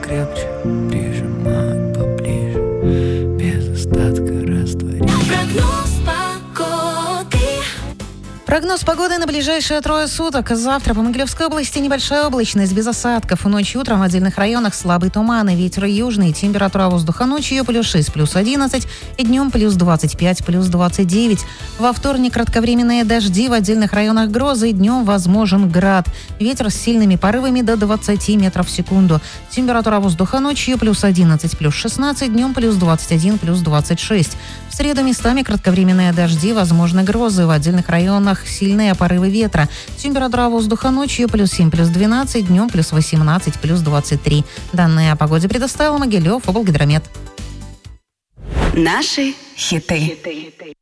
крепче, прижимать поближе, без остатка растворить. Прогноз погоды на ближайшие 3 суток. Завтра по Могилевской области небольшая облачность, без осадков. Ночью и утром в отдельных районах слабый туман и ветер южный. Температура воздуха ночью +6, +11, и днем +25, +29. Во вторник кратковременные дожди, в отдельных районах грозы, днем возможен град. Ветер с сильными порывами до 20 метров в секунду. Температура воздуха ночью +11, +16, днем +21, +26. В среду местами кратковременные дожди, возможны грозы, в отдельных районах сильные порывы ветра. Температура воздуха ночью +7, +12, днем +18, +23. Данные о погоде предоставил Могилев облгидромет. Наши хиты.